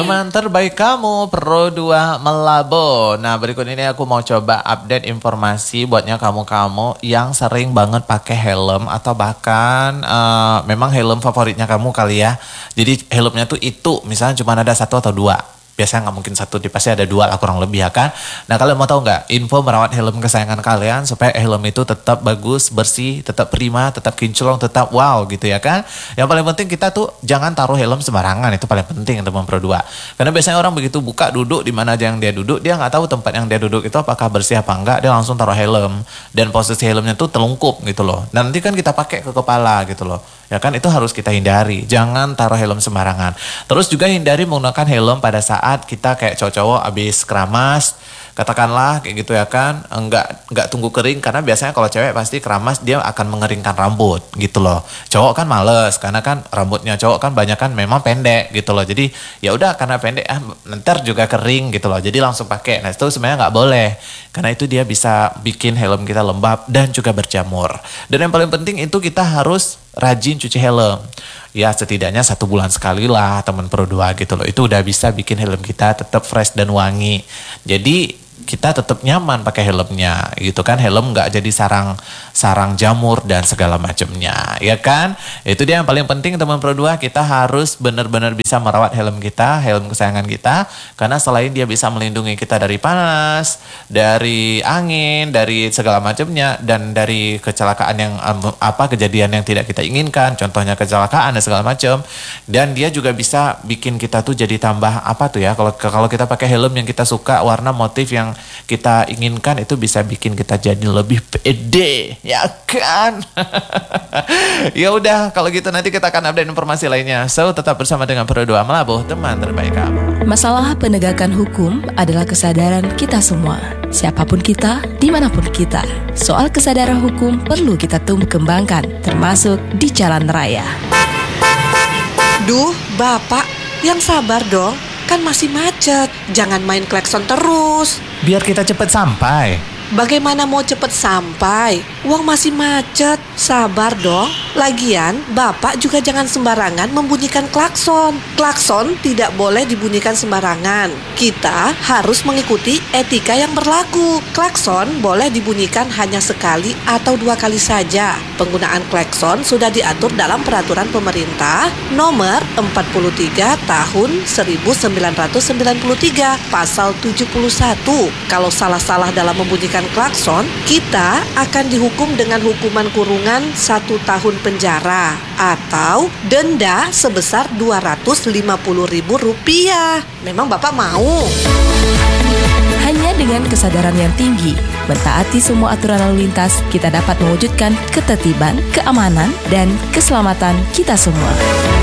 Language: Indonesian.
Teman terbaik kamu, Pro 2 Melabo. Nah, berikut ini aku mau coba update informasi buatnya kamu-kamu yang sering banget pakai helm atau bahkan memang helm favoritnya kamu kali ya. Jadi helmnya tuh itu, misalnya cuma ada satu atau dua. Biasanya nggak mungkin satu, pasti ada dua lah kurang lebih ya kan. Nah, kalian mau tahu nggak info merawat helm kesayangan kalian supaya helm itu tetap bagus, bersih, tetap prima, tetap kinclong, tetap wow gitu ya kan. Yang paling penting kita tuh jangan taruh helm sembarangan, itu paling penting teman Pro 2. Karena biasanya orang begitu buka duduk di mana aja yang dia duduk, dia nggak tahu tempat yang dia duduk itu apakah bersih apa enggak, dia langsung taruh helm dan posisi helmnya tuh telungkup gitu loh. Dan nanti kan kita pakai ke kepala gitu loh. Ya kan, itu harus kita hindari. Jangan taruh helm sembarangan. Terus juga hindari menggunakan helm pada saat kita kayak cowok-cowok abis keramas, katakanlah kayak gitu ya kan, enggak tunggu kering, karena biasanya kalau cewek pasti keramas dia akan mengeringkan rambut gitu loh. Cowok kan males karena kan rambutnya cowok kan banyak kan memang pendek gitu loh. Jadi ya udah karena pendek ntar juga kering gitu loh. Jadi langsung pakai. Nah, itu sebenarnya nggak boleh. Karena itu dia bisa bikin helm kita lembab dan juga berjamur. Dan yang paling penting itu kita harus rajin cuci helm. Ya setidaknya 1 bulan sekali lah teman Pro 2 gitu loh. Itu udah bisa bikin helm kita tetap fresh dan wangi. Jadi kita tetap nyaman pakai helmnya gitu kan. Helm nggak jadi sarang jamur dan segala macamnya ya kan. Itu dia yang paling penting teman Pro 2. Kita harus benar-benar bisa merawat helm kita, helm kesayangan kita. Karena selain dia bisa melindungi kita dari panas, dari angin, dari segala macamnya, dan dari kecelakaan yang kejadian yang tidak kita inginkan, contohnya kecelakaan dan segala macam. Dan dia juga bisa bikin kita tuh jadi tambah kalau kita pakai helm yang kita suka, warna motif yang kita inginkan, itu bisa bikin kita jadi lebih pede ya kan. Ya udah kalau gitu nanti kita akan update informasi lainnya. So tetap bersama dengan Pro 2 Melabo, teman terbaik kamu. Masalah penegakan hukum adalah kesadaran kita semua. Siapapun kita, dimanapun kita. Soal kesadaran hukum perlu kita tumbuh kembangkan, termasuk di jalan raya. Duh, Bapak, yang sabar dong. Kan masih macet. Jangan main klakson terus. Biar kita cepat sampai. Bagaimana mau cepat sampai? Uang masih macet. Sabar dong. Lagian, Bapak juga jangan sembarangan membunyikan klakson. Klakson tidak boleh dibunyikan sembarangan. Kita harus mengikuti etika yang berlaku. Klakson boleh dibunyikan hanya sekali atau 2 kali saja. Penggunaan klakson sudah diatur dalam peraturan pemerintah nomor 43 tahun 1993 pasal 71. Kalau salah-salah dalam membunyikan klakson, kita akan dihukum dengan hukuman kurungan 1 tahun penjara atau denda sebesar Rp250.000. Memang Bapak mau? Hanya dengan kesadaran yang tinggi, mentaati semua aturan lalu lintas, kita dapat mewujudkan ketertiban, keamanan, dan keselamatan kita semua.